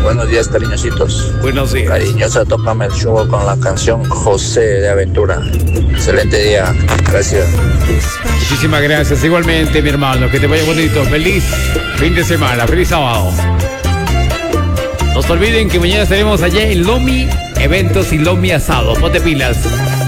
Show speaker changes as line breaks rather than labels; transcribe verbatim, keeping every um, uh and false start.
Buenos días, cariñositos.
Buenos días.
Cariñosa, tócame el show con la canción José de Aventura. Excelente día. Gracias.
Muchísimas gracias. Igualmente, mi hermano. Que te vaya bonito. Feliz fin de semana. Feliz sábado. No se olviden que mañana estaremos allá en Lomi Eventos y Lomi Asado. Ponte pilas.